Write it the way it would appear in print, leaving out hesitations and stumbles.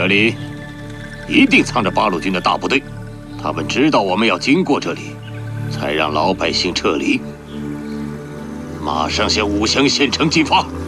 这里一定藏着八路军的大部队，他们知道我们要经过这里，才让老百姓撤离。马上向武乡县城进发。